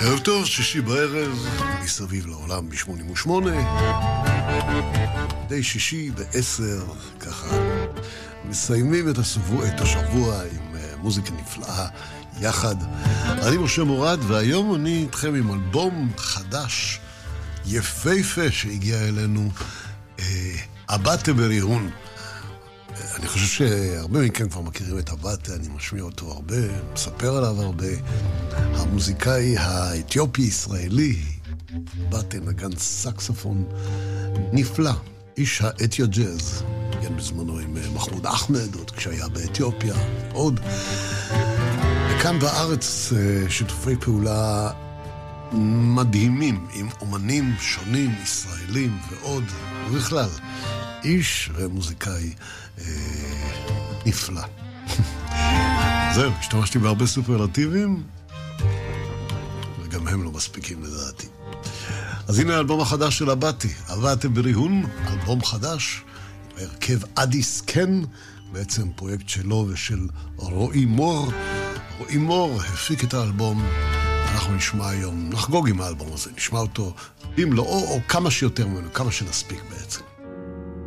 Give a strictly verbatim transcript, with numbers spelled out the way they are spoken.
ערב טוב, שישי בערב, מסביב לעולם ב-שמונים ושמונה. די שישי בעשר, ככה מסיימים את השבוע, את השבוע עם מוזיקה נפלאה יחד. אני משה מורד, והיום אני איתכם עם אלבום חדש יפהפה שהגיע אלינו, אבטה בריהון. אני חושב שהרבה מכם כבר מכירים את אבטה, אני משמיע אותו הרבה, מספר עליו הרבה. המוזיקאי האתיופי-ישראלי, אבטה נגן סקסופון נפלא, איש האתיו ג'אז, נגן בזמנו עם מחמוד אחמד, עוד כשהיה באתיופיה, עוד. וכאן בארץ שיתופי פעולה מדהימים עם אומנים שונים, ישראלים ועוד, ובכלל, איש ומוזיקאי אה, נפלא. זהו, השתמשתי בהרבה סופרלטיבים, וגם הם לא מספיקים לדעתי. אז הנה האלבום החדש של אבטה, אבטה בריהון, אלבום חדש, הרכב אדיס קן, בעצם פרויקט שלו ושל רועי מור. רועי מור הפיק את האלבום, אנחנו נשמע היום, נחגוג עם האלבום הזה, נשמע אותו במלואו או כמה שיותר ממנו, כמה שנספיק בעצם.